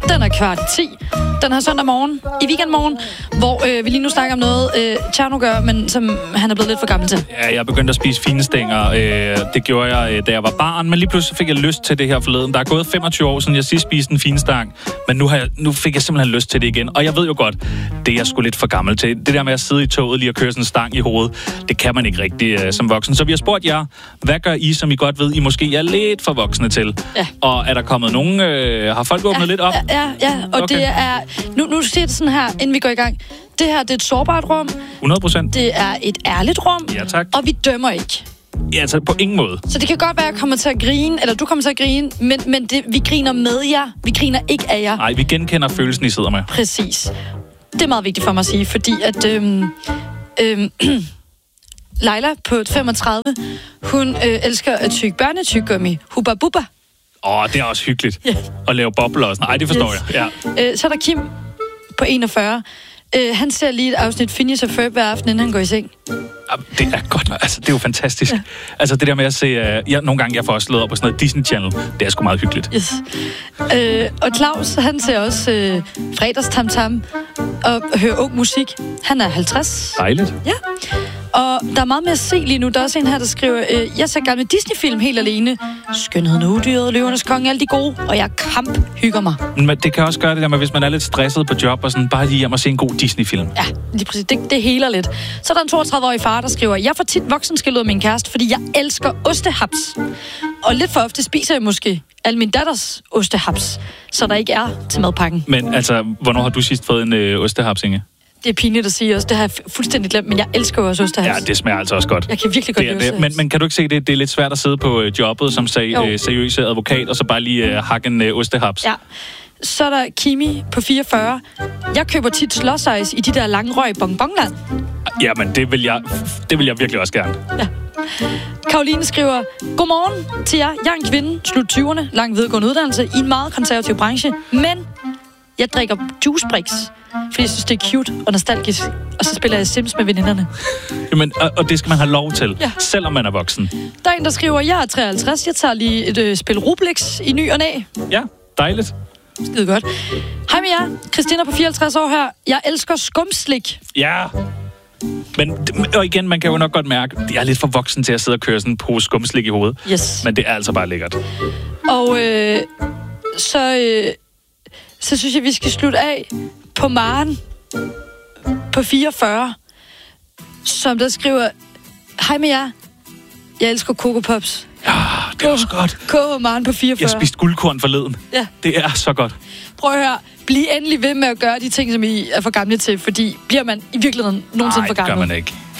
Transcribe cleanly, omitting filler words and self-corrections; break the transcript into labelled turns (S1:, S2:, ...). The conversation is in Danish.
S1: Den er 9:15. Den her søndag morgen, i weekendmorgen, hvor vi lige nu snakker om noget, Tjerno gør, men som han er blevet lidt for gammel til.
S2: Ja, jeg begyndte at spise fine stænger. Det gjorde jeg, da jeg var barn, men lige pludselig fik jeg lyst til det her forleden. Der er gået 25 år siden, jeg sidst spiste en fin stang, men nu fik jeg simpelthen lyst til det igen. Og jeg ved jo godt, det er jeg sgu lidt for gammel til. Det der med at sidde i toget lige og køre sådan en stang i hovedet, det kan man ikke rigtig som voksen. Så vi har spurgt jer, hvad gør I, som I godt ved, I måske er lidt for voksne til? Ja. Og er der kommet nogen... har folk åbnet lidt op?
S1: Ja, og okay. Det er... Nu siger det sådan her, inden vi går i gang. Det her, det er et sårbart rum.
S2: 100%.
S1: Det er et ærligt rum.
S2: Ja, tak.
S1: Og vi dømmer ikke.
S2: Ja, altså på ingen måde.
S1: Så det kan godt være, at jeg kommer til at grine, eller du kommer til at grine, men vi griner med jer. Vi griner ikke af jer.
S2: Nej, vi genkender følelsen, I sidder med.
S1: Præcis. Det er meget vigtigt for mig at sige, fordi at... Leila på 35, hun elsker at tygge børnetyggegummi. Hubba bubba.
S2: Det er også hyggeligt. Yeah. At lave bobler og sådan. Ej, det forstår jeg. Ja.
S1: Så er der Kim på 41. Han ser lige et afsnit Phineas og Ferb hver aften, inden han går i seng.
S2: Det er godt nok. Altså, det er jo fantastisk. Ja. Altså, det der med at se... nogle gange, jeg får også slået op på sådan noget Disney Channel. Det er sgu meget hyggeligt.
S1: Yes. Og Claus, han ser også fredagstamtam og hører ung musik. Han er 50.
S2: Dejligt.
S1: Ja. Og der er meget mere at se lige nu. Der er også en her, der skriver, jeg ser gamle Disney-film helt alene. Skønheden og udyret, Løvernes Konge, alle de gode. Og jeg hygger mig.
S2: Men det kan også gøre det der med, hvis man er lidt stresset på job, og sådan bare lige hjem og se en god Disney-film.
S1: Ja, lige præcis. Det heler lidt. Så er der en 32-årig far, der skriver, jeg får tit voksenskæld ud af min kæreste, fordi jeg elsker ostehaps. Og lidt for ofte spiser jeg måske alle min datters ostehaps, så der ikke er til madpakken.
S2: Men altså, hvornår har du sidst fået en ostehaps, Inge?
S1: Det er pinligt at sige også. Det har jeg fuldstændig glemt, men jeg elsker jo også ostehaps.
S2: Ja, det smager altså også godt.
S1: Jeg kan virkelig godt lide ostehaps.
S2: Men kan du ikke se det? Det er lidt svært at sidde på jobbet som seriøse advokat, og så bare lige hakke en ostehaps.
S1: Ja. Så er der Kimi på 44. Jeg køber tit slåsejs i de der lange røg bonbonland.
S2: Jamen, det vil jeg virkelig også gerne. Ja.
S1: Karoline skriver, godmorgen til jer. Jeg er en kvinde, slut 20'erne, lang videregående uddannelse, i en meget konservativ branche, men jeg drikker juicebricks, fordi jeg synes, det er cute og nostalgisk, og så spiller jeg Sims med veninderne.
S2: Jamen, og det skal man have lov til, selvom man er voksen.
S1: Der er en, der skriver, jeg er 53, jeg tager lige et spil Roblox i ny og næ.
S2: Ja, dejligt.
S1: Skide godt. Hej med jer. Christina på 54 år her. Jeg elsker skumslik.
S2: Ja. Og igen, man kan jo nok godt mærke, at jeg er lidt for voksen til at sidde og køre sådan en pose skumslik i hovedet.
S1: Yes.
S2: Men det er altså bare lækkert.
S1: Og så synes jeg, vi skal slutte af på Maren på 44, som der skriver, hej med jer. Jeg elsker Coco Pops.
S2: Ja, det er også godt.
S1: Maren på 44.
S2: Jeg spiste guldkorn forleden.
S1: Ja.
S2: Det er så godt.
S1: Prøv at høre. Bliv endelig ved med at gøre de ting, som I er for gamle til, fordi bliver man i virkeligheden nogensinde for gammel?
S2: Nej, det gør man ikke.